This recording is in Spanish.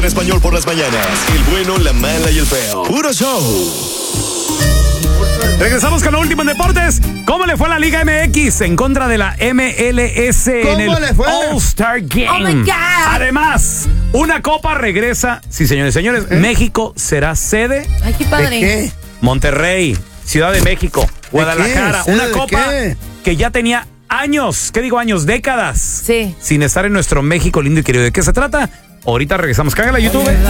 En español por las mañanas. El bueno, la mala y el feo. Puro show. Regresamos con lo último en deportes. ¿Cómo le fue a la Liga MX en contra de la MLS en el All-Star Game? Oh my God. Además, una copa regresa. Sí, señores, México será sede. Ay, qué padre. ¿De qué? Monterrey, Ciudad de México, Guadalajara. ¿Sede Una de copa qué? que ya tenía años, ¿qué digo años? Décadas. Sí. Sin estar en nuestro México lindo y querido. ¿De qué se trata? Ahorita regresamos. Cágala, YouTube.